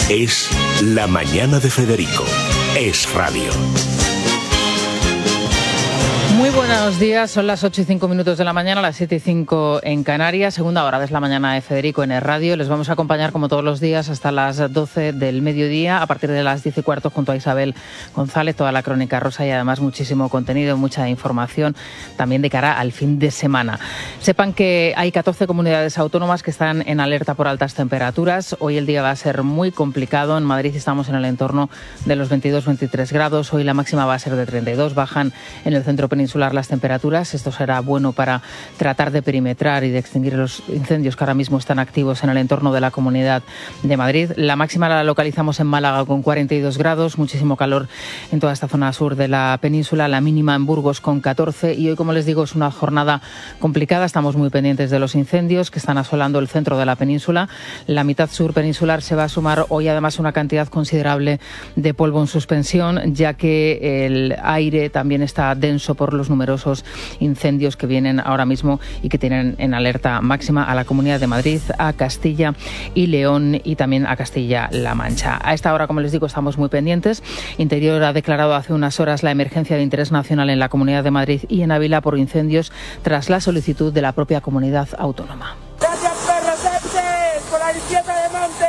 Es La Mañana de Federico. Es radio. Muy buenos días, son las 8:05 de la mañana, las 7:05 en Canarias, segunda hora de La Mañana de Federico en el radio. Les vamos a acompañar como todos los días hasta las 12 del mediodía, a partir de las 10:15 junto a Isabel González, toda la crónica rosa y además muchísimo contenido, mucha información también de cara al fin de semana. Sepan que hay 14 comunidades autónomas que están en alerta por altas temperaturas. Hoy el día va a ser muy complicado. En Madrid estamos en el entorno de los 22-23 grados. Hoy la máxima va a ser de 32, bajan en el centro peninsular las temperaturas. Esto será bueno para tratar de perimetrar y de extinguir los incendios que ahora mismo están activos en el entorno de la Comunidad de Madrid. La máxima la localizamos en Málaga con 42 grados, muchísimo calor en toda esta zona sur de la península, la mínima en Burgos con 14 y hoy, como les digo, es una jornada complicada. Estamos muy pendientes de los incendios que están asolando el centro de la península. La mitad sur peninsular se va a sumar hoy además una cantidad considerable de polvo en suspensión, ya que el aire también está denso por los numerosos incendios que vienen ahora mismo y que tienen en alerta máxima a la Comunidad de Madrid, a Castilla y León y también a Castilla-La Mancha. A esta hora, como les digo, estamos muy pendientes. Interior ha declarado hace unas horas la emergencia de interés nacional en la Comunidad de Madrid y en Ávila por incendios tras la solicitud de la propia comunidad autónoma. Gracias, Pedro Sánchez, por la limpieza de monte.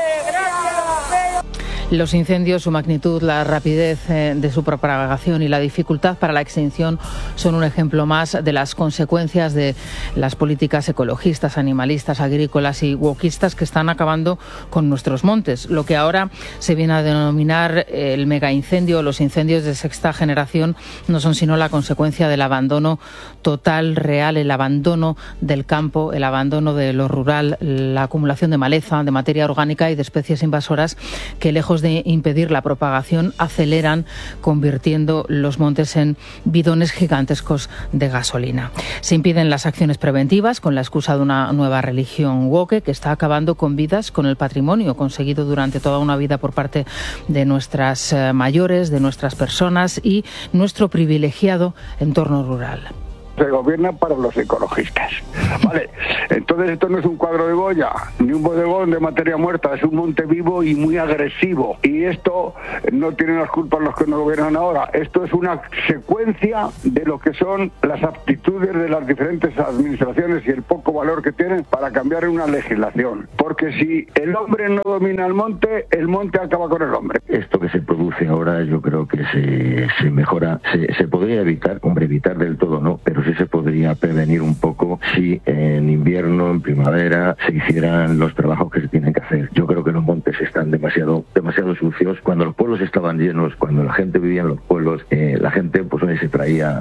Gracias, Pedro. Los incendios, su magnitud, la rapidez de su propagación y la dificultad para la extinción son un ejemplo más de las consecuencias de las políticas ecologistas, animalistas, agrícolas y wokistas que están acabando con nuestros montes. Lo que ahora se viene a denominar el megaincendio o los incendios de sexta generación no son sino la consecuencia del abandono total, real, el abandono del campo, el abandono de lo rural, la acumulación de maleza, de materia orgánica y de especies invasoras que, lejos de impedir la propagación, aceleran, convirtiendo los montes en bidones gigantescos de gasolina. Se impiden las acciones preventivas con la excusa de una nueva religión woke que está acabando con vidas, con el patrimonio conseguido durante toda una vida por parte de nuestras mayores, de nuestras personas y nuestro privilegiado entorno rural. Se gobierna para los ecologistas. Vale, entonces esto no es un cuadro de Goya, ni un bodegón de materia muerta, es un monte vivo y muy agresivo. Y esto no tienen las culpas los que nos gobiernan ahora. Esto es una secuencia de lo que son las aptitudes de las diferentes administraciones y el poco valor que tienen para cambiar una legislación. Porque si el hombre no domina el monte acaba con el hombre. Esto que se produce ahora yo creo que se mejora, se podría evitar, evitar del todo no, pero sí se podría prevenir un poco si en invierno, en primavera, se hicieran los trabajos que se tienen que hacer. Yo creo que los montes están demasiado sucios. Cuando los pueblos estaban llenos, cuando la gente vivía en los pueblos, la gente pues se traía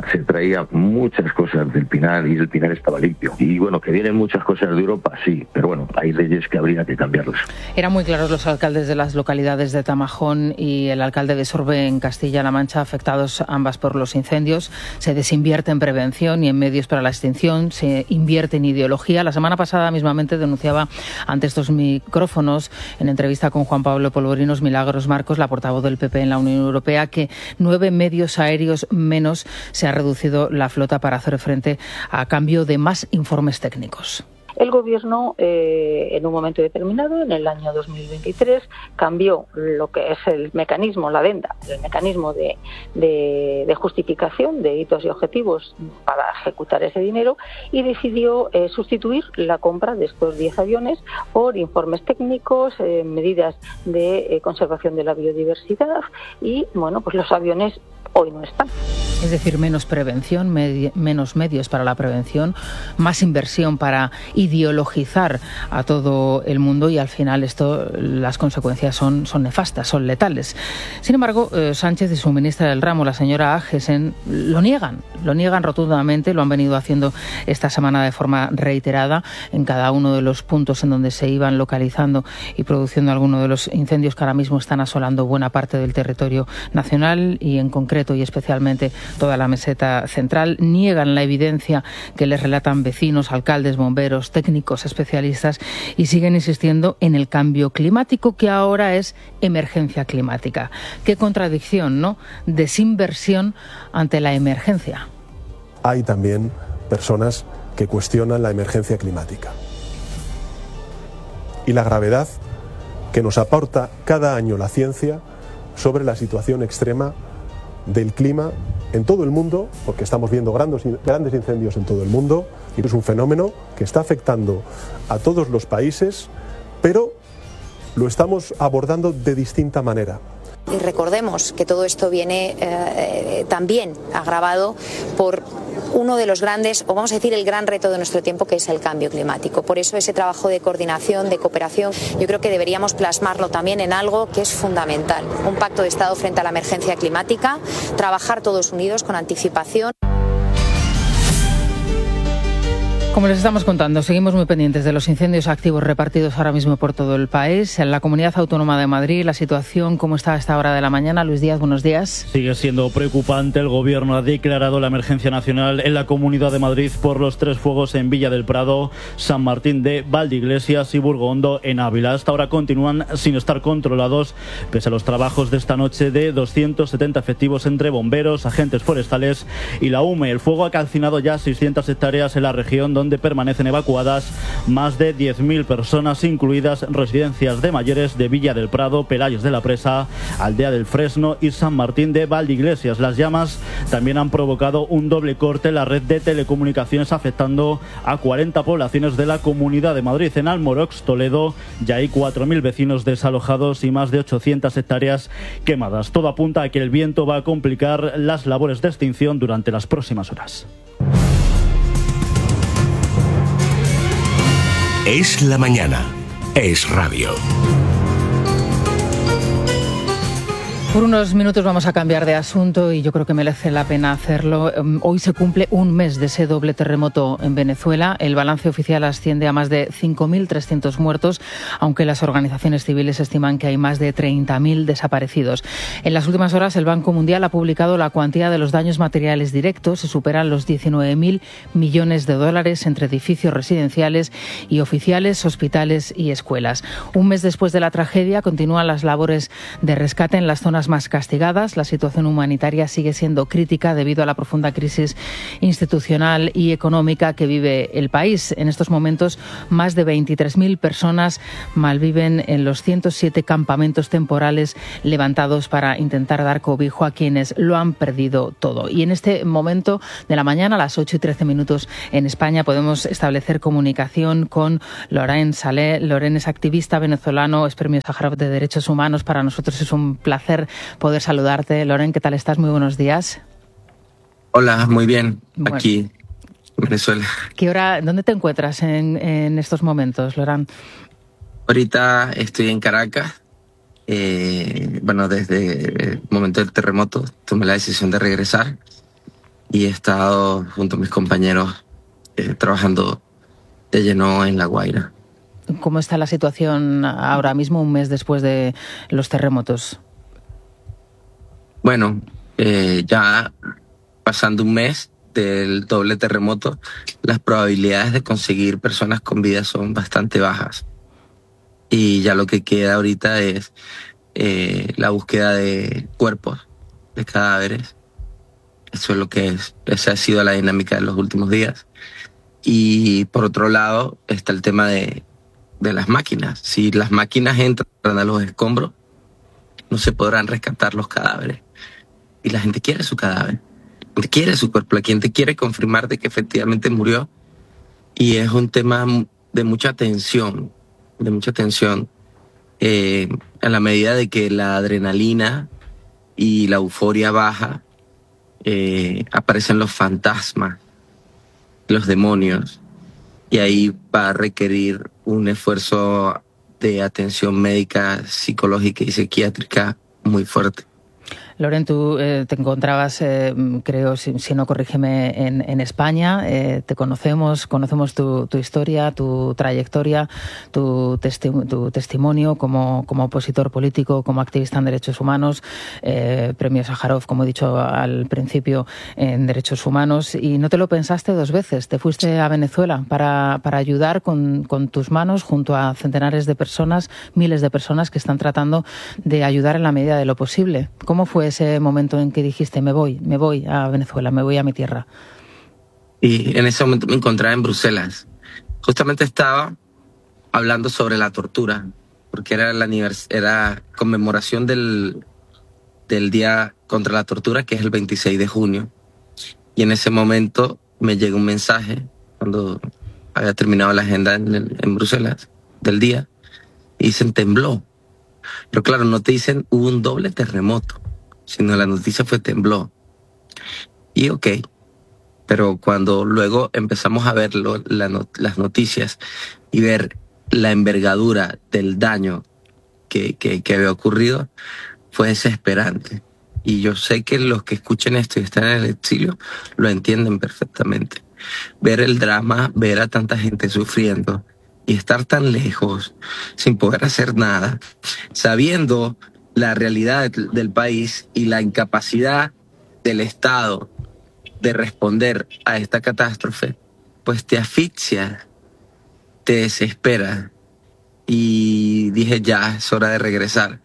muchas cosas del Pinar y el Pinar estaba limpio. Y bueno, que vienen muchas cosas de Europa, sí, pero bueno, hay leyes que habría que cambiarlas. Eran muy claros los alcaldes de las localidades de Tamajón y el alcalde de Sorbe en Castilla-La Mancha, afectados ambas por los incendios. Se desinvierte en prevención y en medios para la extinción, se invierte en ideología. La semana pasada mismamente denunciaba ante estos micrófonos, en entrevista con Juan Pablo Polvorinos, Milagros Marcos, la portavoz del PP en la Unión Europea, que 9 medios aéreos menos se ha reducido la flota para hacer frente a cambio de más informes técnicos. El Gobierno, en un momento determinado, en el año 2023, cambió lo que es el mecanismo, la adenda, el mecanismo de justificación de hitos y objetivos para ejecutar ese dinero y decidió sustituir la compra de estos 10 aviones por informes técnicos, medidas de conservación de la biodiversidad y, bueno, pues los aviones hoy no están. Es decir, menos prevención, menos medios para la prevención, más inversión para ideologizar a todo el mundo y al final las consecuencias son nefastas, son letales. Sin embargo, Sánchez y su ministra del ramo, la señora Agesen, lo niegan rotundamente, lo han venido haciendo esta semana de forma reiterada en cada uno de los puntos en donde se iban localizando y produciendo algunos de los incendios que ahora mismo están asolando buena parte del territorio nacional y en concreto y especialmente toda la meseta central. Niegan la evidencia que les relatan vecinos, alcaldes, bomberos, técnicos, especialistas y siguen insistiendo en el cambio climático, que ahora es emergencia climática. Qué contradicción, ¿no? Desinversión ante la emergencia. Hay también personas que cuestionan la emergencia climática y la gravedad que nos aporta cada año la ciencia sobre la situación extrema del clima en todo el mundo, porque estamos viendo grandes incendios en todo el mundo, y es un fenómeno que está afectando a todos los países, pero lo estamos abordando de distinta manera. Y recordemos que todo esto viene también agravado por uno de los grandes, o vamos a decir el gran reto de nuestro tiempo, que es el cambio climático. Por eso ese trabajo de coordinación, de cooperación, yo creo que deberíamos plasmarlo también en algo que es fundamental. Un pacto de Estado frente a la emergencia climática, trabajar todos unidos con anticipación. Como les estamos contando, seguimos muy pendientes de los incendios activos repartidos ahora mismo por todo el país. En la Comunidad Autónoma de Madrid, la situación, ¿cómo está a esta hora de la mañana? Luis Díaz, buenos días. Sigue siendo preocupante. El Gobierno ha declarado la emergencia nacional en la Comunidad de Madrid por los 3 fuegos en Villa del Prado, San Martín de Valdeiglesias y Burgondo en Ávila. Hasta ahora continúan sin estar controlados, pese a los trabajos de esta noche de 270 efectivos entre bomberos, agentes forestales y la UME. El fuego ha calcinado ya 600 hectáreas en la región, donde permanecen evacuadas más de 10.000 personas, incluidas residencias de mayores de Villa del Prado, Pelayos de la Presa, Aldea del Fresno y San Martín de Valdeiglesias. Las llamas también han provocado un doble corte en la red de telecomunicaciones, afectando a 40 poblaciones de la Comunidad de Madrid. En Almorox, Toledo, ya hay 4.000 vecinos desalojados y más de 800 hectáreas quemadas. Todo apunta a que el viento va a complicar las labores de extinción durante las próximas horas. Es la mañana. Es radio. Por unos minutos vamos a cambiar de asunto y yo creo que merece la pena hacerlo. Hoy se cumple un mes de ese doble terremoto en Venezuela. El balance oficial asciende a más de 5.300 muertos, aunque las organizaciones civiles estiman que hay más de 30.000 desaparecidos. En las últimas horas, el Banco Mundial ha publicado la cuantía de los daños materiales directos. Se superan los 19.000 millones de dólares entre edificios residenciales y oficiales, hospitales y escuelas. Un mes después de la tragedia, continúan las labores de rescate en las zonas más castigadas. La situación humanitaria sigue siendo crítica debido a la profunda crisis institucional y económica que vive el país. En estos momentos, más de 23.000 personas malviven en los 107 campamentos temporales levantados para intentar dar cobijo a quienes lo han perdido todo. Y en este momento de la mañana, a las 8:13 en España, podemos establecer comunicación con Laurent Salé. Laurent es activista venezolano, es Premio Sájarov de Derechos Humanos. Para nosotros es un placer poder saludarte. Laurent, ¿qué tal estás? Muy buenos días. Hola, muy bien. Bueno, aquí en Venezuela. ¿Dónde te encuentras en estos momentos, Laurent? Ahorita estoy en Caracas. Desde el momento del terremoto tomé la decisión de regresar y he estado junto a mis compañeros trabajando de lleno en La Guaira. ¿Cómo está la situación ahora mismo, un mes después de los terremotos? Bueno, ya pasando un mes del doble terremoto, las probabilidades de conseguir personas con vida son bastante bajas. Y ya lo que queda ahorita es la búsqueda de cuerpos, de cadáveres. Eso es lo que es. Esa ha sido la dinámica de los últimos días. Y por otro lado está el tema de las máquinas. Si las máquinas entran a los escombros, no se podrán rescatar los cadáveres. Y la gente quiere su cadáver, la gente quiere su cuerpo, la gente quiere confirmar de que efectivamente murió. Y es un tema de mucha tensión, a la medida de que la adrenalina y la euforia baja, aparecen los fantasmas, los demonios, y ahí va a requerir un esfuerzo de atención médica, psicológica y psiquiátrica muy fuerte. Laurent, tú te encontrabas, creo, si no corrígeme, en España. Te conocemos tu historia, tu trayectoria, tu testimonio como opositor político, como activista en derechos humanos, Premio Sájarov, como he dicho al principio, en derechos humanos. Y no te lo pensaste dos veces. Te fuiste a Venezuela para ayudar con tus manos junto a centenares de personas, miles de personas que están tratando de ayudar en la medida de lo posible. ¿Cómo fue ese momento en que dijiste me voy a Venezuela, me voy a mi tierra? Y en ese momento me encontraba en Bruselas. Justamente estaba hablando sobre la tortura, porque era conmemoración del Día contra la Tortura, que es el 26 de junio. Y en ese momento me llegó un mensaje, cuando había terminado la agenda en Bruselas, del día, y dicen tembló. Pero claro, no te dicen hubo un doble terremoto, sino la noticia fue tembló. Y ok, pero cuando luego empezamos a ver las noticias y ver la envergadura del daño que había ocurrido, fue desesperante. Y yo sé que los que escuchen esto y están en el exilio lo entienden perfectamente. Ver el drama, ver a tanta gente sufriendo y estar tan lejos, sin poder hacer nada, sabiendo la realidad del país y la incapacidad del Estado de responder a esta catástrofe, pues te asfixia, te desespera. Y dije, ya, es hora de regresar.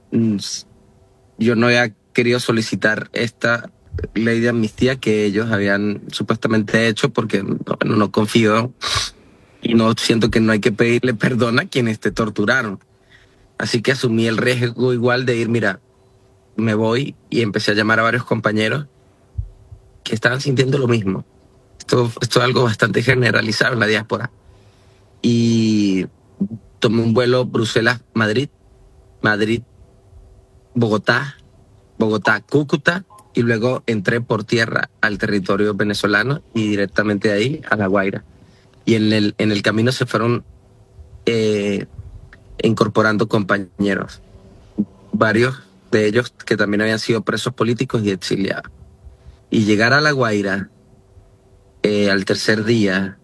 Yo no había querido solicitar esta ley de amnistía que ellos habían supuestamente hecho porque no confío y no siento que no hay que pedirle perdón a quienes te torturaron. Así que asumí el riesgo igual de ir, mira, me voy, y empecé a llamar a varios compañeros que estaban sintiendo lo mismo. Esto es algo bastante generalizado en la diáspora. Y tomé un vuelo Bruselas-Madrid, Madrid-Bogotá, Bogotá-Cúcuta, y luego entré por tierra al territorio venezolano y directamente de ahí a La Guaira. Y en el camino se fueron incorporando compañeros, varios de ellos que también habían sido presos políticos y exiliados. Y llegar a La Guaira al tercer día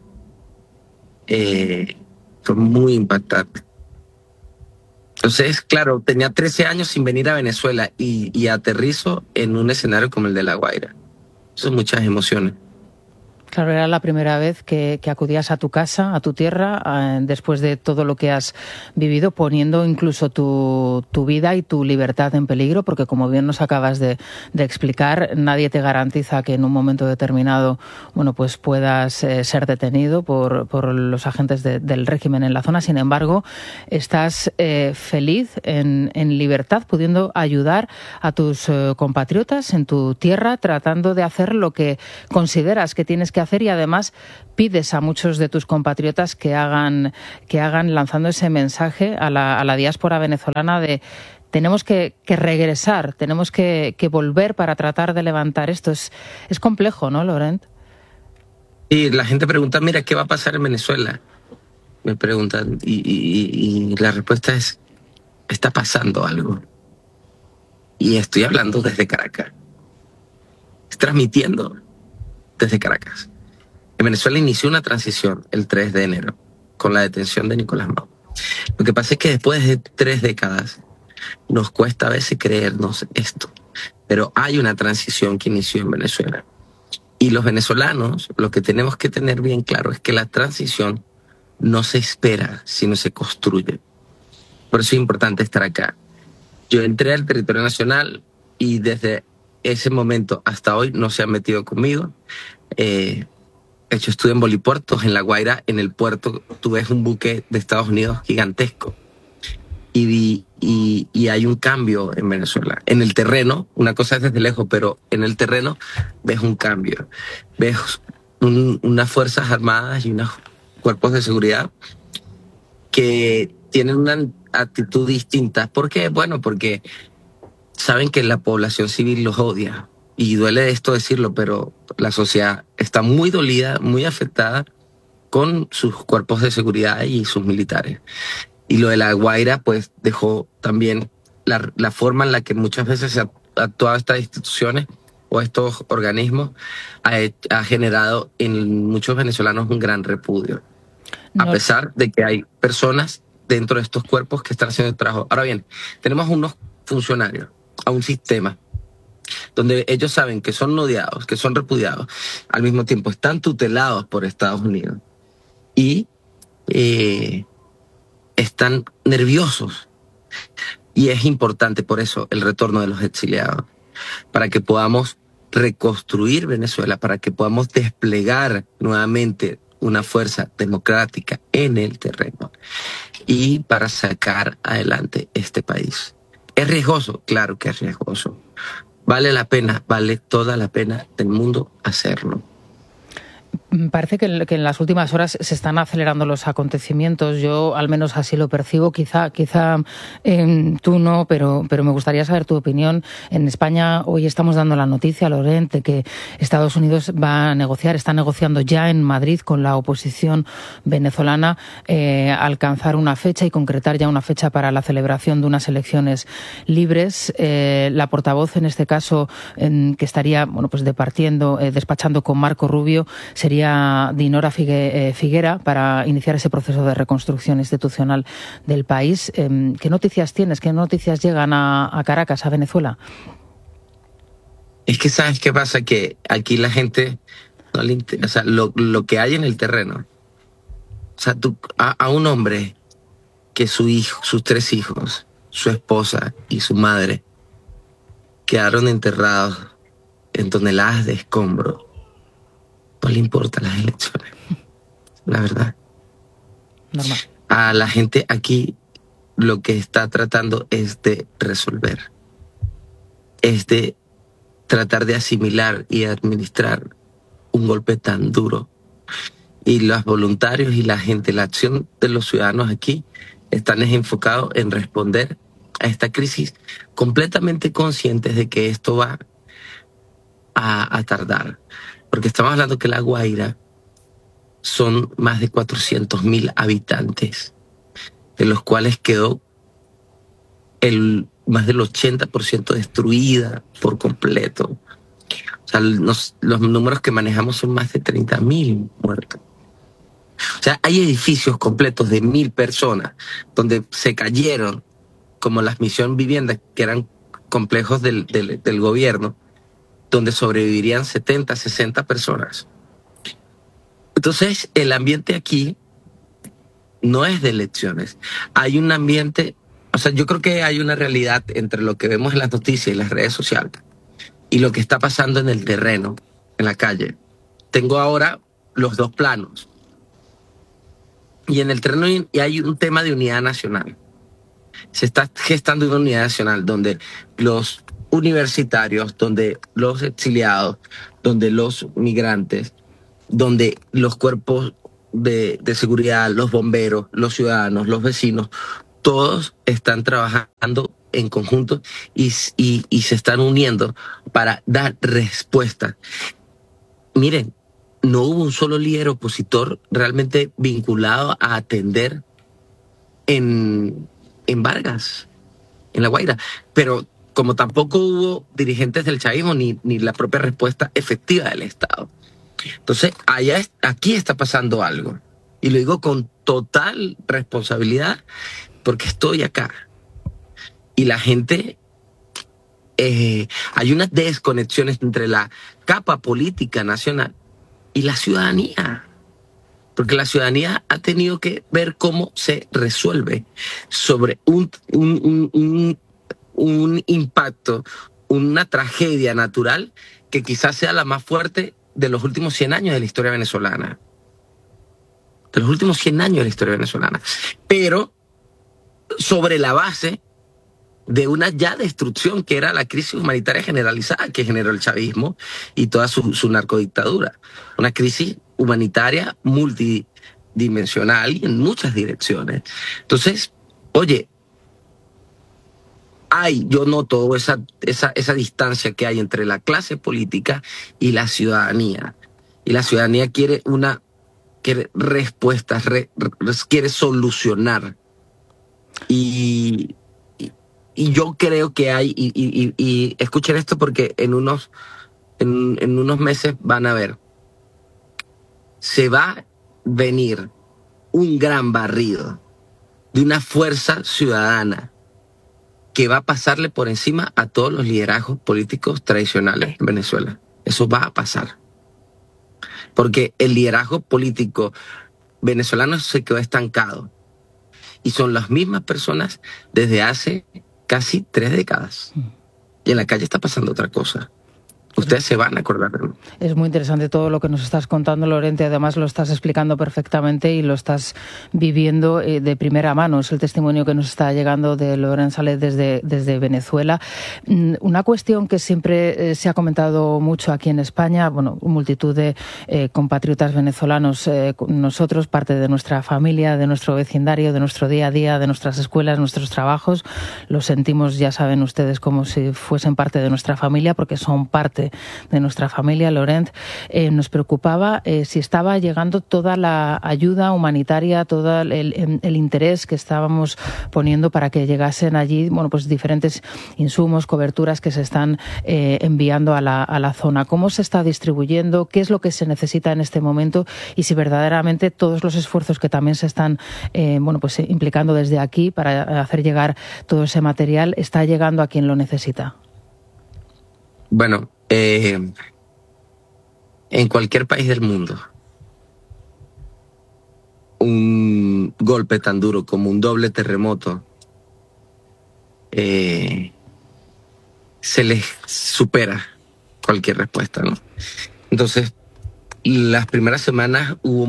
fue muy impactante. Entonces, claro, tenía 13 años sin venir a Venezuela y aterrizo en un escenario como el de La Guaira. Son muchas emociones. Claro, era la primera vez que acudías a tu casa, a tu tierra, después de todo lo que has vivido, poniendo incluso tu vida y tu libertad en peligro, porque como bien nos acabas de explicar, nadie te garantiza que en un momento determinado, bueno, pues puedas ser detenido por los agentes del régimen en la zona. Sin embargo, estás feliz, en libertad, pudiendo ayudar a tus compatriotas en tu tierra, tratando de hacer lo que consideras que tienes que hacer, y además pides a muchos de tus compatriotas que hagan lanzando ese mensaje a la diáspora venezolana de tenemos que regresar, tenemos que volver para tratar de levantar esto. Es complejo, ¿no, Laurent? Y la gente pregunta, mira, ¿qué va a pasar en Venezuela? Me preguntan, y la respuesta es, está pasando algo. Y estoy hablando desde Caracas. Estoy transmitiendo desde Caracas. En Venezuela inició una transición el 3 de enero con la detención de Nicolás Maduro. Lo que pasa es que después de 3 décadas nos cuesta a veces creernos esto, pero hay una transición que inició en Venezuela. Y los venezolanos, lo que tenemos que tener bien claro es que la transición no se espera, sino se construye. Por eso es importante estar acá. Yo entré al territorio nacional y desde ese momento hasta hoy no se han metido conmigo. Hecho, estuve en Bolipuertos, en La Guaira, en el puerto, tú ves un buque de Estados Unidos gigantesco. Y hay un cambio en Venezuela. En el terreno, una cosa es desde lejos, pero en el terreno ves un cambio. Ves unas fuerzas armadas y unos cuerpos de seguridad que tienen una actitud distinta. ¿Por qué? Bueno, porque saben que la población civil los odia. Y duele esto decirlo, pero la sociedad está muy dolida, muy afectada con sus cuerpos de seguridad y sus militares. Y lo de La Guaira, pues, dejó también la forma en la que muchas veces se ha actuado estas instituciones o estos organismos, ha generado en muchos venezolanos un gran repudio. No. A pesar de que hay personas dentro de estos cuerpos que están haciendo el trabajo. Ahora bien, tenemos unos funcionarios, a un sistema donde ellos saben que son odiados, que son repudiados, al mismo tiempo están tutelados por Estados Unidos y están nerviosos. Y es importante por eso el retorno de los exiliados, para que podamos reconstruir Venezuela, para que podamos desplegar nuevamente una fuerza democrática en el terreno y para sacar adelante este país. ¿Es riesgoso? Claro que es riesgoso. Vale la pena, vale toda la pena del mundo hacerlo. Parece que en las últimas horas se están acelerando los acontecimientos. Yo al menos así lo percibo. Quizá tú no, pero me gustaría saber tu opinión. En España hoy estamos dando la noticia, Laurent, de que Estados Unidos va a negociar, está negociando ya en Madrid con la oposición venezolana alcanzar una fecha y concretar ya una fecha para la celebración de unas elecciones libres. La portavoz en este caso que estaría despachando con Marco Rubio sería Dinora Figuera para iniciar ese proceso de reconstrucción institucional del país. ¿Qué noticias tienes? ¿Qué noticias llegan a Caracas, a Venezuela? Es que ¿sabes qué pasa? Que aquí la gente no le interesa, o sea, lo que hay en el terreno. O sea, a un hombre que su hijo, sus 3 hijos, su esposa y su madre quedaron enterrados en toneladas de escombros, no le importan las elecciones, la verdad. Normal. A la gente aquí lo que está tratando es de resolver, es de tratar de asimilar y administrar un golpe tan duro. Y los voluntarios y la gente, la acción de los ciudadanos aquí están enfocados en responder a esta crisis completamente conscientes de que esto va a tardar. Porque estamos hablando que La Guaira son más de 400.000 habitantes, de los cuales quedó más del 80% destruida por completo. O sea, los números que manejamos son más de 30.000 muertos. O sea, hay edificios completos de 1.000 personas donde se cayeron, como las Misión Vivienda, que eran complejos del gobierno, donde sobrevivirían 70, 60 personas. Entonces, el ambiente aquí no es de elecciones. Hay un ambiente, o sea, yo creo que hay una realidad entre lo que vemos en las noticias y las redes sociales y lo que está pasando en el terreno, en la calle. Tengo ahora los 2 planos. Y en el terreno hay un tema de unidad nacional. Se está gestando una unidad nacional donde los universitarios, donde los exiliados, donde los migrantes, donde los cuerpos de seguridad, los bomberos, los ciudadanos, los vecinos, todos están trabajando en conjunto y se están uniendo para dar respuesta. Miren, no hubo un solo líder opositor realmente vinculado a atender en Vargas, en La Guaira, pero como tampoco hubo dirigentes del chavismo ni la propia respuesta efectiva del Estado. Entonces, aquí está pasando algo. Y lo digo con total responsabilidad porque estoy acá. Y la gente, hay unas desconexiones entre la capa política nacional y la ciudadanía. Porque la ciudadanía ha tenido que ver cómo se resuelve sobre un impacto, una tragedia natural que quizás sea la más fuerte de los últimos 100 años de la historia venezolana. De los últimos 100 años de la historia venezolana. Pero sobre la base de una ya destrucción que era la crisis humanitaria generalizada que generó el chavismo y toda su narcodictadura. Una crisis humanitaria multidimensional y en muchas direcciones. Entonces, oye, yo noto esa distancia que hay entre la clase política y la ciudadanía. Y la ciudadanía quiere respuestas, quiere solucionar. Y yo creo que hay, y escuchen esto porque en unos meses van a ver, se va a venir un gran barrido de una fuerza ciudadana que va a pasarle por encima a todos los liderazgos políticos tradicionales en Venezuela. Eso va a pasar. Porque el liderazgo político venezolano se quedó estancado. Y son las mismas personas desde hace casi 3 décadas. Y en la calle está pasando otra cosa. Ustedes se van a acordar de mí. Es muy interesante todo lo que nos estás contando, Lorente. Además, lo estás explicando perfectamente y lo estás viviendo de primera mano. Es el testimonio que nos está llegando de Laurent Salet desde Venezuela. Una cuestión que siempre se ha comentado mucho aquí en España, bueno, multitud de compatriotas venezolanos, nosotros, parte de nuestra familia, de nuestro vecindario, de nuestro día a día, de nuestras escuelas, nuestros trabajos, lo sentimos, ya saben ustedes, como si fuesen parte de nuestra familia, porque son parte de nuestra familia. Laurent, nos preocupaba si estaba llegando toda la ayuda humanitaria, todo el interés que estábamos poniendo para que llegasen allí, bueno, pues diferentes insumos, coberturas que se están enviando a la zona. ¿Cómo se está distribuyendo? ¿Qué es lo que se necesita en este momento? Y si verdaderamente todos los esfuerzos que también se están bueno, pues implicando desde aquí para hacer llegar todo ese material está llegando a quien lo necesita. Bueno, en cualquier país del mundo, un golpe tan duro como un doble terremoto se les supera cualquier respuesta, ¿no? Entonces, las primeras semanas hubo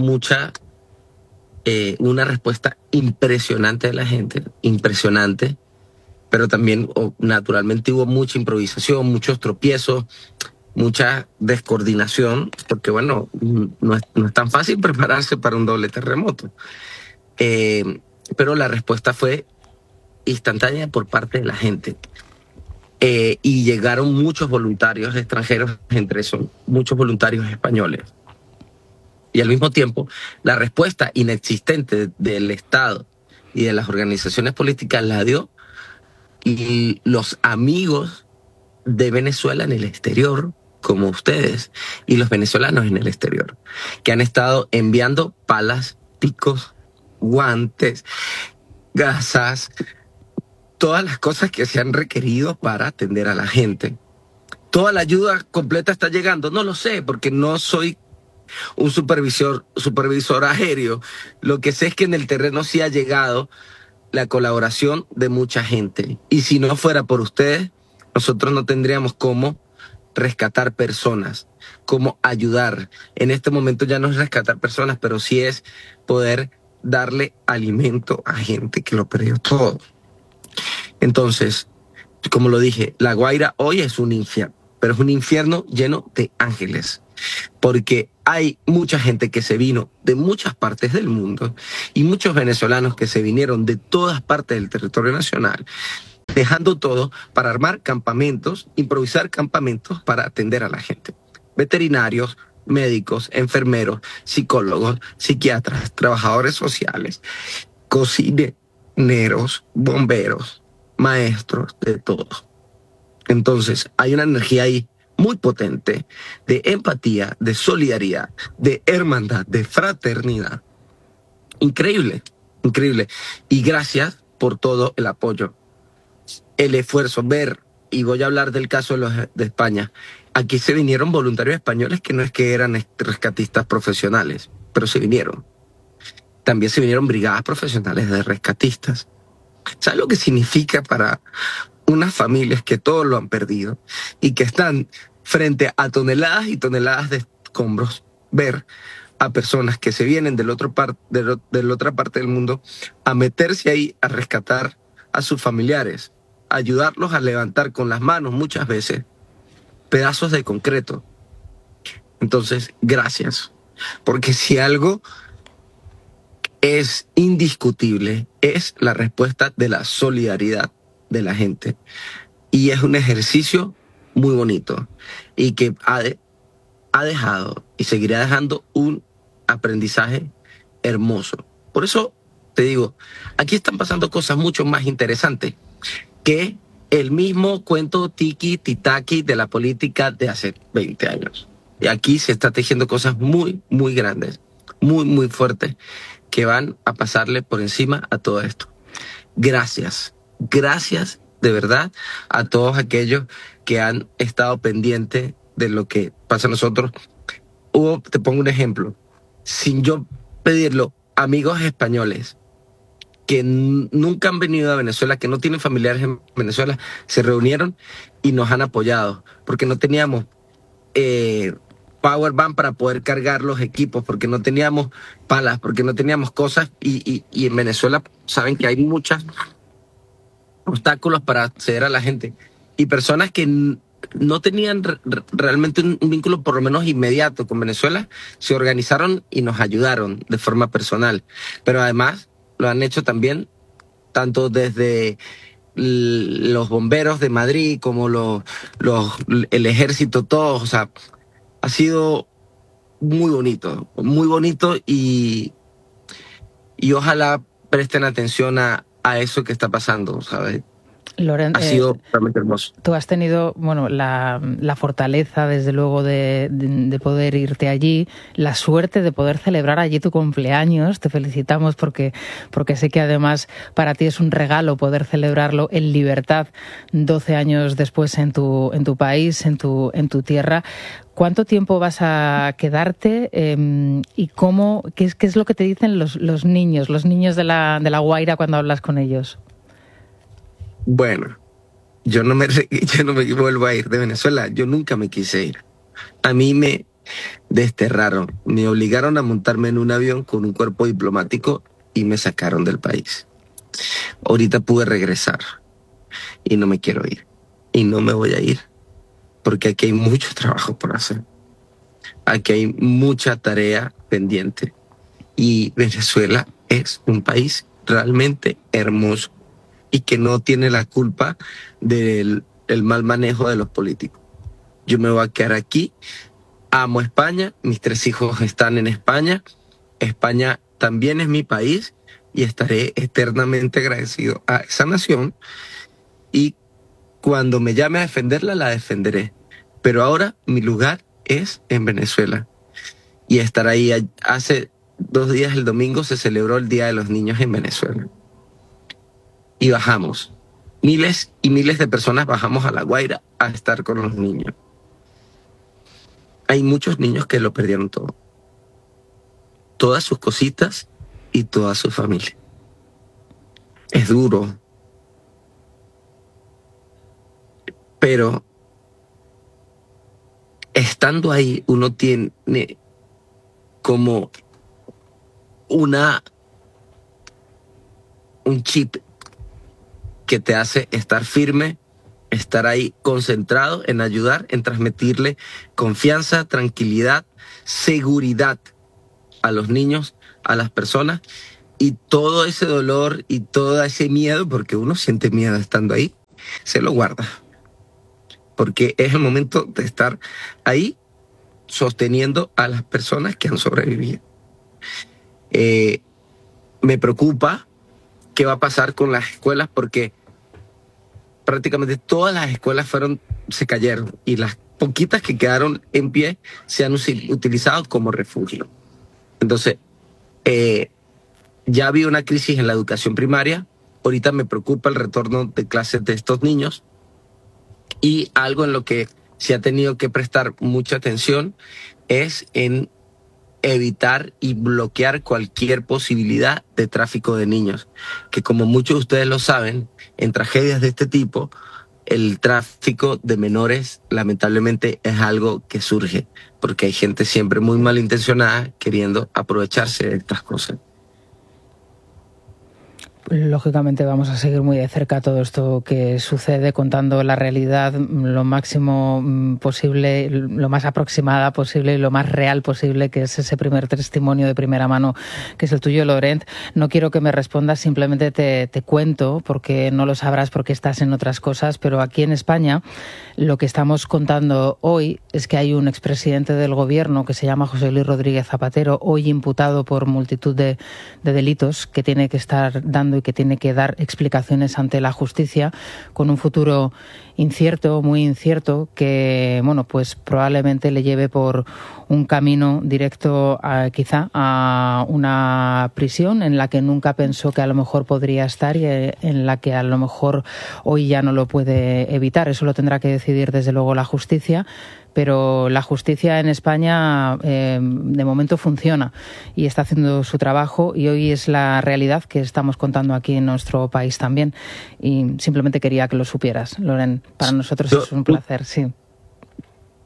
una respuesta impresionante de la gente, impresionante, pero también naturalmente hubo mucha improvisación, muchos tropiezos, mucha descoordinación, porque bueno, no es tan fácil prepararse para un doble terremoto. Pero la respuesta fue instantánea por parte de la gente. Y llegaron muchos voluntarios extranjeros, entre esos muchos voluntarios españoles. Y al mismo tiempo, la respuesta inexistente del Estado y de las organizaciones políticas la dio y los amigos de Venezuela en el exterior, como ustedes, y los venezolanos en el exterior, que han estado enviando palas, picos, guantes, gasas, todas las cosas que se han requerido para atender a la gente. ¿Toda la ayuda completa está llegando? No lo sé, porque no soy un supervisor aéreo. Lo que sé es que en el terreno sí ha llegado la colaboración de mucha gente. Y si no fuera por ustedes, nosotros no tendríamos cómo rescatar personas, cómo ayudar. En este momento ya no es rescatar personas, pero sí es poder darle alimento a gente que lo perdió todo. Entonces, como lo dije, La Guaira hoy es un infierno, pero es un infierno lleno de ángeles, porque hay mucha gente que se vino de muchas partes del mundo y muchos venezolanos que se vinieron de todas partes del territorio nacional, dejando todo para armar campamentos, improvisar campamentos para atender a la gente. Veterinarios, médicos, enfermeros, psicólogos, psiquiatras, trabajadores sociales, cocineros, bomberos, maestros, de todo. Entonces, hay una energía ahí muy potente de empatía, de solidaridad, de hermandad, de fraternidad. Increíble, increíble. Y gracias por todo el apoyo, el esfuerzo, y voy a hablar del caso de España. Aquí se vinieron voluntarios españoles que no es que eran rescatistas profesionales, pero se vinieron. También se vinieron brigadas profesionales de rescatistas. ¿Sabes lo que significa para unas familias que todo lo han perdido y que están frente a toneladas y toneladas de escombros, ver a personas que se vienen de la otra parte del mundo a meterse ahí a rescatar a sus familiares, a ayudarlos a levantar con las manos muchas veces pedazos de concreto? Entonces, gracias, porque si algo es indiscutible es la respuesta de la solidaridad de la gente, y es un ejercicio muy bonito y que ha dejado y seguirá dejando un aprendizaje hermoso. Por eso te digo, aquí están pasando cosas mucho más interesantes que el mismo cuento tiki-titaki de la política de hace 20 años. Y aquí se está tejiendo cosas muy, muy grandes, muy, muy fuertes, que van a pasarle por encima a todo esto. Gracias, gracias de verdad a todos aquellos que han estado pendientes de lo que pasa a nosotros. Te pongo un ejemplo, sin yo pedirlo, amigos españoles que nunca han venido a Venezuela, que no tienen familiares en Venezuela, se reunieron y nos han apoyado, porque no teníamos power bank para poder cargar los equipos, porque no teníamos palas, porque no teníamos cosas, y en Venezuela saben que hay muchos obstáculos para acceder a la gente, y personas que no tenían realmente un vínculo por lo menos inmediato con Venezuela, se organizaron y nos ayudaron de forma personal, pero además lo han hecho también tanto desde los bomberos de Madrid como el ejército, todos. O sea, ha sido muy bonito y ojalá presten atención a eso que está pasando, ¿sabes? Loren, ha sido realmente hermoso. Tú has tenido, bueno, la fortaleza, desde luego, de poder irte allí, la suerte de poder celebrar allí tu cumpleaños. Te felicitamos porque sé que además para ti es un regalo poder celebrarlo en libertad 12 años después en tu país, en tu tierra. ¿Cuánto tiempo vas a quedarte y qué es lo que te dicen los niños de la Guaira cuando hablas con ellos? Bueno, yo no me vuelvo a ir de Venezuela. Yo nunca me quise ir. A mí me desterraron, me obligaron a montarme en un avión con un cuerpo diplomático y me sacaron del país. Ahorita pude regresar y no me quiero ir. Y no me voy a ir, porque aquí hay mucho trabajo por hacer. Aquí hay mucha tarea pendiente. Y Venezuela es un país realmente hermoso y que no tiene la culpa del mal manejo de los políticos. Yo me voy a quedar aquí, amo España, mis 3 hijos están en España, España también es mi país y estaré eternamente agradecido a esa nación, y cuando me llame a defenderla, la defenderé. Pero ahora mi lugar es en Venezuela y estar ahí. Hace 2 días, el domingo, se celebró el Día de los Niños en Venezuela. Y bajamos. Miles y miles de personas bajamos a La Guaira a estar con los niños. Hay muchos niños que lo perdieron todo. Todas sus cositas y toda su familia. Es duro. Pero estando ahí, uno tiene como un chip que te hace estar firme, estar ahí concentrado en ayudar, en transmitirle confianza, tranquilidad, seguridad a los niños, a las personas, y todo ese dolor y todo ese miedo, porque uno siente miedo estando ahí, se lo guarda. Porque es el momento de estar ahí sosteniendo a las personas que han sobrevivido. Me preocupa qué va a pasar con las escuelas, porque prácticamente todas las escuelas se cayeron, y las poquitas que quedaron en pie se han utilizado como refugio. Entonces, ya había una crisis en la educación primaria. Ahorita me preocupa el retorno de clases de estos niños, y algo en lo que se ha tenido que prestar mucha atención es en evitar y bloquear cualquier posibilidad de tráfico de niños, que como muchos de ustedes lo saben, en tragedias de este tipo, el tráfico de menores lamentablemente es algo que surge, porque hay gente siempre muy malintencionada queriendo aprovecharse de estas cosas. Lógicamente vamos a seguir muy de cerca todo esto que sucede, contando la realidad lo máximo posible, lo más aproximada posible y lo más real posible, que es ese primer testimonio de primera mano que es el tuyo, Laurent. No quiero que me respondas, simplemente te cuento, porque no lo sabrás porque estás en otras cosas, pero aquí en España lo que estamos contando hoy es que hay un expresidente del gobierno que se llama José Luis Rodríguez Zapatero, hoy imputado por multitud de delitos, que tiene que estar dando y que tiene que dar explicaciones ante la justicia, con un futuro incierto, muy incierto, que bueno, pues probablemente le lleve por un camino directo quizá a una prisión en la que nunca pensó que a lo mejor podría estar, y en la que a lo mejor hoy ya no lo puede evitar. Eso lo tendrá que decidir desde luego la justicia, pero la justicia en España de momento funciona y está haciendo su trabajo, y hoy es la realidad que estamos contando aquí en nuestro país también, y simplemente quería que lo supieras, Loren. Para nosotros es un placer, sí.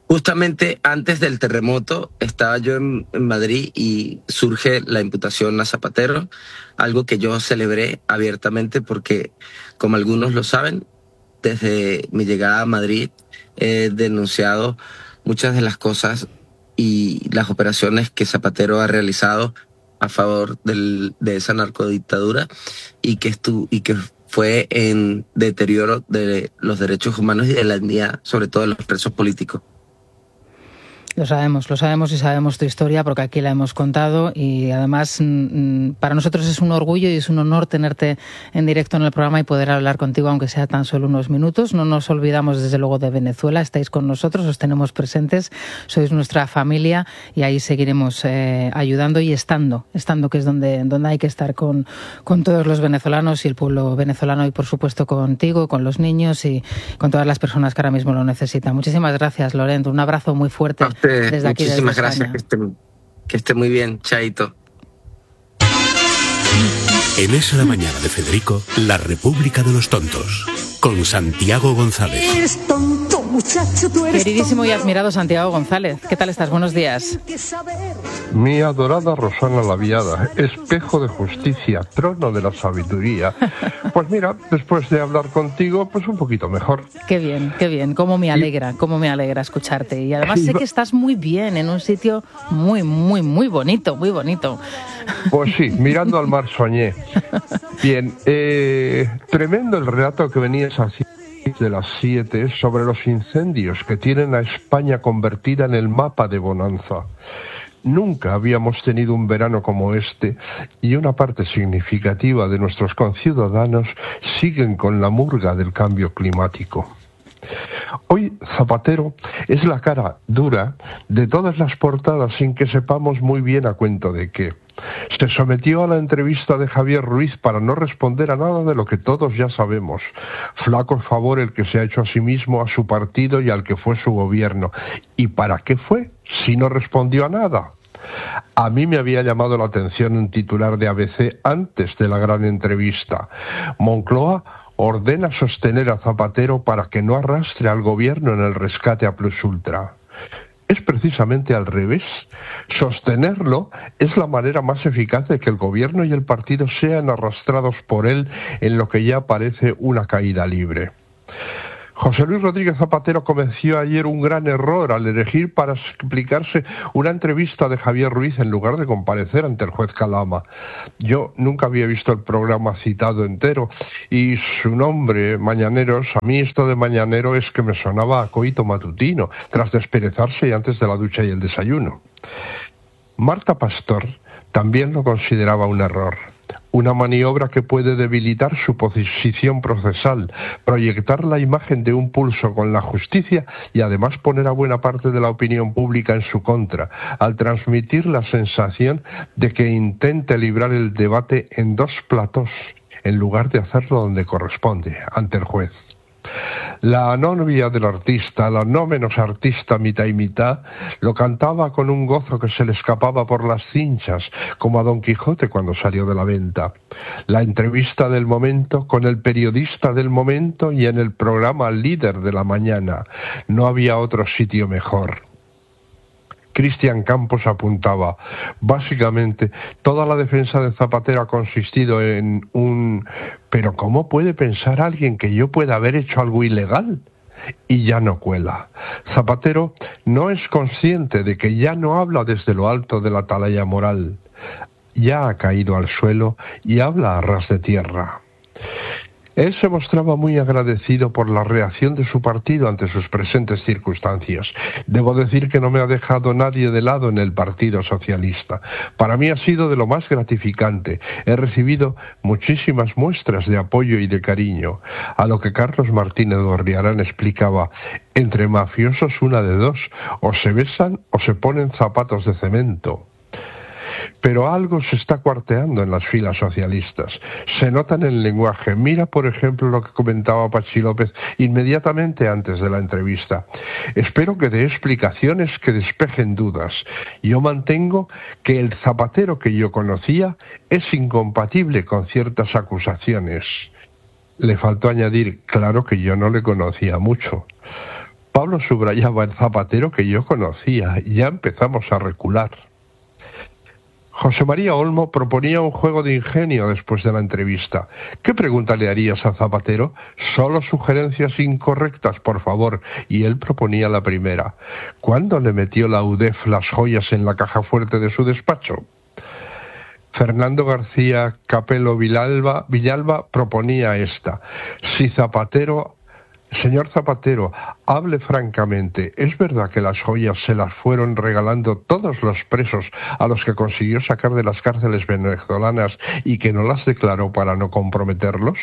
Justamente antes del terremoto estaba yo en Madrid y surge la imputación a Zapatero, algo que yo celebré abiertamente porque, como algunos lo saben, desde mi llegada a Madrid he denunciado muchas de las cosas y las operaciones que Zapatero ha realizado a favor de esa narcodictadura y que fue en deterioro de los derechos humanos y de la dignidad, sobre todo de los presos políticos. Lo sabemos y sabemos tu historia porque aquí la hemos contado y además para nosotros es un orgullo y es un honor tenerte en directo en el programa y poder hablar contigo aunque sea tan solo unos minutos. No nos olvidamos desde luego de Venezuela, estáis con nosotros, os tenemos presentes, sois nuestra familia y ahí seguiremos ayudando y estando que es donde hay que estar con todos los venezolanos y el pueblo venezolano y por supuesto contigo, con los niños y con todas las personas que ahora mismo lo necesitan. Muchísimas gracias, Lorent, un abrazo muy fuerte. Desde aquí, muchísimas desde gracias, que esté muy bien, chaito. En Es la Mañana de Federico, la República de los Tontos, con Santiago González. Eres tonto, muchacho, tú eres Queridísimo tonto. y admirado Santiago González, ¿qué tal estás? Buenos días. Mi adorada Rosana Laviada, espejo de justicia, trono de la sabiduría. Pues mira, después de hablar contigo, pues un poquito mejor. Qué bien, cómo me alegra escucharte. Y además sé que estás muy bien, en un sitio muy, muy, muy bonito, muy bonito. Pues sí, mirando al mar soñé. Bien, tremendo el relato que venías haciendo de las 7 sobre los incendios que tienen a España convertida en el mapa de bonanza. Nunca habíamos tenido un verano como este y una parte significativa de nuestros conciudadanos siguen con la murga del cambio climático. Hoy Zapatero es la cara dura de todas las portadas sin que sepamos muy bien a cuento de qué. Se sometió a la entrevista de Javier Ruiz para no responder a nada de lo que todos ya sabemos. Flaco favor el que se ha hecho a sí mismo, a su partido y al que fue su gobierno. ¿Y para qué fue si no respondió a nada? A mí me había llamado la atención un titular de ABC antes de la gran entrevista. Moncloa ordena sostener a Zapatero para que no arrastre al gobierno en el rescate a Plus Ultra. Es precisamente al revés. Sostenerlo es la manera más eficaz de que el gobierno y el partido sean arrastrados por él en lo que ya parece una caída libre. José Luis Rodríguez Zapatero cometió ayer un gran error al elegir para explicarse una entrevista de Javier Ruiz en lugar de comparecer ante el juez Calama. Yo nunca había visto el programa citado entero y su nombre, Mañaneros, a mí esto de mañanero es que me sonaba a coito matutino, tras desperezarse y antes de la ducha y el desayuno. Marta Pastor también lo consideraba un error. Una maniobra que puede debilitar su posición procesal, proyectar la imagen de un pulso con la justicia y además poner a buena parte de la opinión pública en su contra, al transmitir la sensación de que intente librar el debate en dos platós, en lugar de hacerlo donde corresponde, ante el juez. La novia del artista, la no menos artista mitad y mitad, lo cantaba con un gozo que se le escapaba por las cinchas, como a Don Quijote cuando salió de la venta. La entrevista del momento con el periodista del momento y en el programa líder de la mañana. No había otro sitio mejor. Cristian Campos apuntaba, básicamente, toda la defensa de Zapatero ha consistido en un «¿pero cómo puede pensar alguien que yo pueda haber hecho algo ilegal?» Y ya no cuela. Zapatero no es consciente de que ya no habla desde lo alto de la atalaya moral. Ya ha caído al suelo y habla a ras de tierra. Él se mostraba muy agradecido por la reacción de su partido ante sus presentes circunstancias. Debo decir que no me ha dejado nadie de lado en el Partido Socialista. Para mí ha sido de lo más gratificante. He recibido muchísimas muestras de apoyo y de cariño. A lo que Carlos Martínez Gorriarán explicaba, entre mafiosos una de dos, o se besan o se ponen zapatos de cemento. Pero algo se está cuarteando en las filas socialistas. Se nota en el lenguaje. Mira, por ejemplo, lo que comentaba Pachi López inmediatamente antes de la entrevista. Espero que dé explicaciones que despejen dudas. Yo mantengo que el Zapatero que yo conocía es incompatible con ciertas acusaciones. Le faltó añadir, claro que yo no le conocía mucho. Pablo subrayaba el Zapatero que yo conocía, y ya empezamos a recular. José María Olmo proponía un juego de ingenio después de la entrevista. ¿Qué pregunta le harías a Zapatero? Solo sugerencias incorrectas, por favor. Y él proponía la primera. ¿Cuándo le metió la UDEF las joyas en la caja fuerte de su despacho? Fernando García Capelo Villalba proponía esta. Señor Zapatero, hable francamente, ¿es verdad que las joyas se las fueron regalando todos los presos a los que consiguió sacar de las cárceles venezolanas y que no las declaró para no comprometerlos?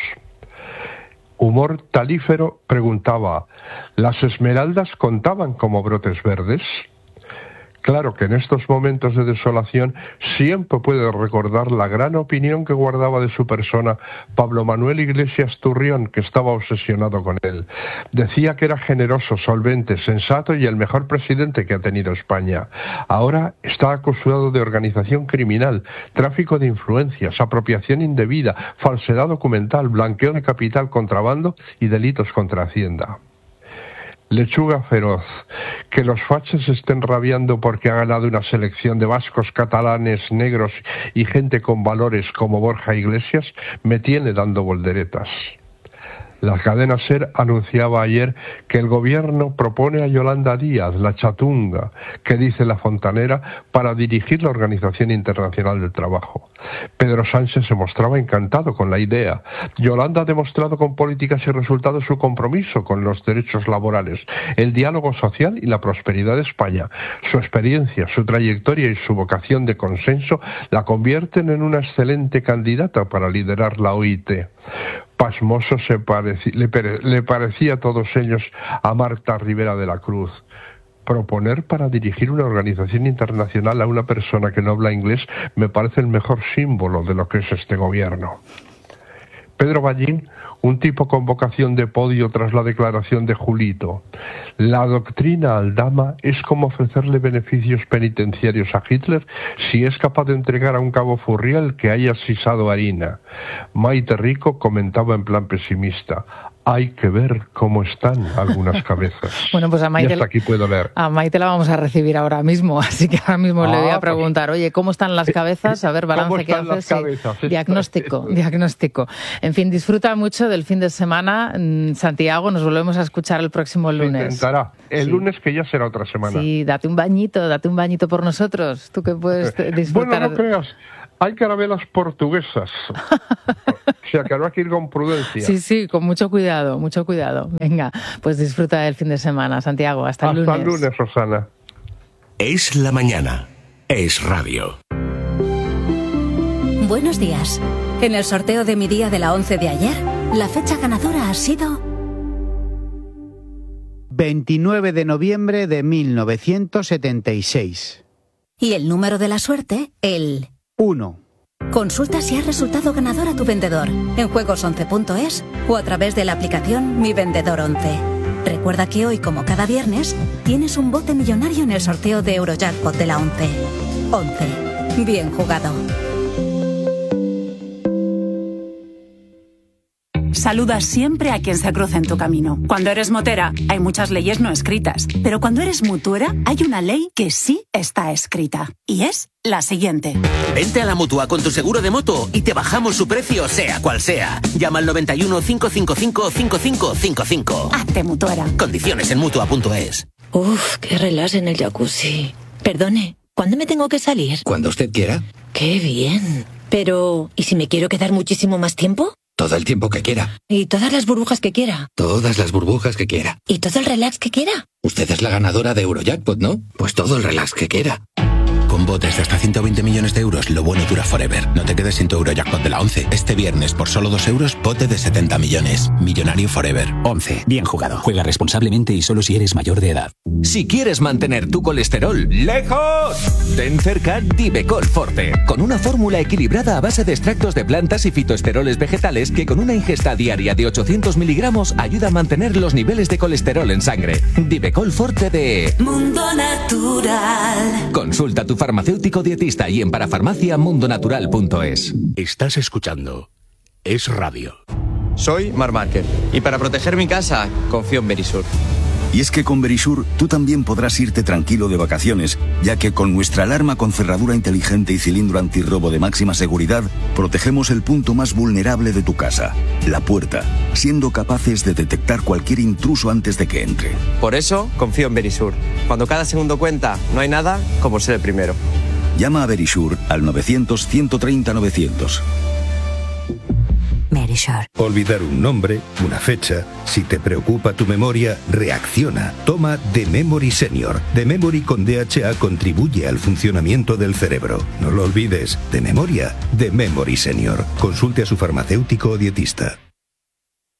Humor Talífero preguntaba, ¿las esmeraldas contaban como brotes verdes? Claro que en estos momentos de desolación siempre puede recordar la gran opinión que guardaba de su persona Pablo Manuel Iglesias Turrión, que estaba obsesionado con él. Decía que era generoso, solvente, sensato y el mejor presidente que ha tenido España. Ahora está acusado de organización criminal, tráfico de influencias, apropiación indebida, falsedad documental, blanqueo de capital, contrabando y delitos contra Hacienda. Lechuga feroz, que los fachas estén rabiando porque ha ganado una selección de vascos, catalanes, negros y gente con valores como Borja Iglesias, me tiene dando volteretas. La cadena SER anunciaba ayer que el gobierno propone a Yolanda Díaz, la chatunga, que dice la fontanera, para dirigir la Organización Internacional del Trabajo. Pedro Sánchez se mostraba encantado con la idea. Yolanda ha demostrado con políticas y resultados su compromiso con los derechos laborales, el diálogo social y la prosperidad de España. Su experiencia, su trayectoria y su vocación de consenso la convierten en una excelente candidata para liderar la OIT. Pasmoso le parecía a todos ellos a Marta Rivera de la Cruz. Proponer para dirigir una organización internacional a una persona que no habla inglés me parece el mejor símbolo de lo que es este gobierno. Pedro Ballín, un tipo con vocación de podio tras la declaración de Julito. La doctrina Aldama es como ofrecerle beneficios penitenciarios a Hitler si es capaz de entregar a un cabo Furriel que haya sisado harina. Maite Rico comentaba en plan pesimista. Hay que ver cómo están algunas cabezas. Bueno, pues a Maite, hasta aquí puedo leer. A Maite la vamos a recibir ahora mismo, así que ahora mismo le voy a preguntar, oye, ¿cómo están las cabezas? A ver, balance que haces. Sí. Diagnóstico. En fin, disfruta mucho del fin de semana. Santiago, nos volvemos a escuchar el próximo lunes. Se intentará. El lunes, que ya será otra semana. Sí, date un bañito por nosotros. Tú que puedes disfrutar. Bueno, no creas. Hay carabelas portuguesas. O sea, que habrá que ir con prudencia. Sí, con mucho cuidado. Venga, pues disfruta del fin de semana, Santiago. Hasta el lunes. Hasta el lunes, Rosana. Es la mañana. Es radio. Buenos días. En el sorteo de mi día de la 11 de ayer, la fecha ganadora ha sido 29 de noviembre de 1976. Y el número de la suerte, el 1. Consulta si has resultado ganador a tu vendedor en juegos11.es o a través de la aplicación Mi Vendedor 11. Recuerda que hoy, como cada viernes, tienes un bote millonario en el sorteo de Eurojackpot de la 11. 11. Bien jugado. Saluda siempre a quien se cruza en tu camino. Cuando eres motera, hay muchas leyes no escritas. Pero cuando eres mutuera, hay una ley que sí está escrita. Y es la siguiente. Vente a la Mutua con tu seguro de moto y te bajamos su precio, sea cual sea. Llama al 91 555 5555. Hazte mutuera. Condiciones en Mutua.es. Uf, qué relax en el jacuzzi. Perdone, ¿cuándo me tengo que salir? Cuando usted quiera. Qué bien. Pero, ¿y si me quiero quedar muchísimo más tiempo? Todo el tiempo que quiera. ¿Y todas las burbujas que quiera? Todas las burbujas que quiera. ¿Y todo el relax que quiera? Usted es la ganadora de Eurojackpot, ¿no? Pues todo el relax que quiera. Con botes de hasta 120 millones de euros, lo bueno dura forever. No te quedes sin tu Eurojackpot de la 11. Este viernes, por solo 2 euros, bote de 70 millones. Millonario forever. 11. Bien jugado. Juega responsablemente y solo si eres mayor de edad. Si quieres mantener tu colesterol lejos, ten cerca Divecol Forte. Con una fórmula equilibrada a base de extractos de plantas y fitoesteroles vegetales que con una ingesta diaria de 800 miligramos ayuda a mantener los niveles de colesterol en sangre. Divecol Forte de Mundo Natural. Consulta a tu farmacéutico dietista y en parafarmaciamundonatural.es. Estás escuchando Es Radio. Soy Marc Márquez y para proteger mi casa confío en Verisur. Y es que con Verisure tú también podrás irte tranquilo de vacaciones, ya que con nuestra alarma con cerradura inteligente y cilindro antirrobo de máxima seguridad, protegemos el punto más vulnerable de tu casa, la puerta, siendo capaces de detectar cualquier intruso antes de que entre. Por eso confío en Verisure. Cuando cada segundo cuenta, no hay nada como ser el primero. Llama a Verisure al 900-130-900. Verisure. Olvidar un nombre, una fecha. Si te preocupa tu memoria, reacciona. Toma The Memory Senior. The Memory con DHA contribuye al funcionamiento del cerebro. No lo olvides. De memoria, The Memory Senior. Consulte a su farmacéutico o dietista.